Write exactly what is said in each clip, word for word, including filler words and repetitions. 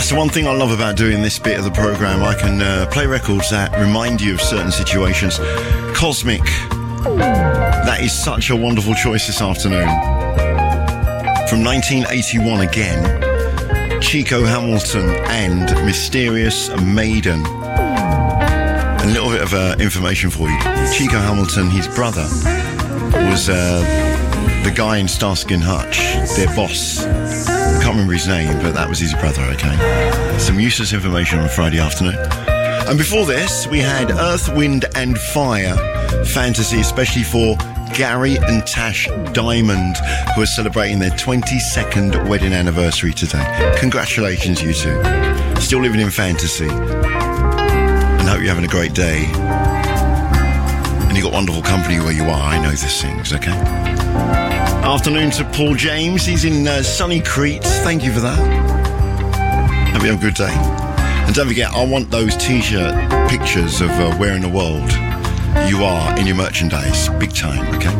That's the one thing I love about doing this bit of the programme. I can uh, play records that remind you of certain situations. Cosmic. That is such a wonderful choice this afternoon. From nineteen eighty-one again. Chico Hamilton and Mysterious Maiden. A little bit of uh, information for you. Chico Hamilton, his brother, was uh, the guy in Starsky and Hutch, their boss. I can't remember his name, but that was his brother, okay? Some useless information on a Friday afternoon. And before this, we had Earth, Wind and Fire Fantasy, especially for Gary and Tash Diamond, who are celebrating their twenty-second wedding anniversary today. Congratulations, you two. Still living in fantasy. And hope you're having a great day. And you've got wonderful company where you are. I know this things, okay? Afternoon to Paul James. He's in uh, sunny Crete. Thank you for that. Hope you have a good day. And don't forget, I want those T-shirt pictures of uh, where in the world you are in your merchandise. Big time, okay?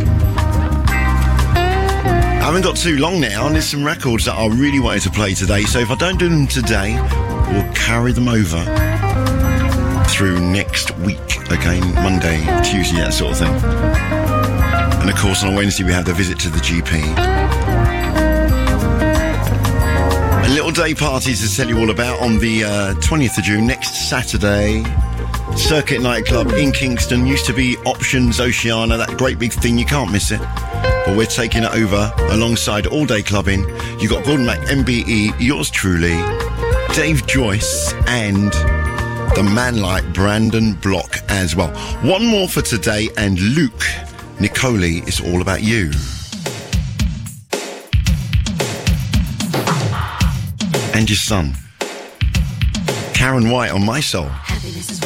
I haven't got too long now, and there's some records that I really wanted to play today, so if I don't do them today, we'll carry them over through next week, okay? Monday, Tuesday, that sort of thing. And of course, on a Wednesday, we have the visit to the G P. And little day parties to tell you all about on the uh, twentieth of June, next Saturday. Circuit Nightclub in Kingston. Used to be Options Oceana, that great big thing, you can't miss it. But we're taking it over alongside All Day Clubbing. You got Gordon Mac, M B E, yours truly, Dave Joyce, and the man like Brandon Block as well. One more for today, and Luke Nicoli, It's All About You. And your son, Karen White, on My Soul.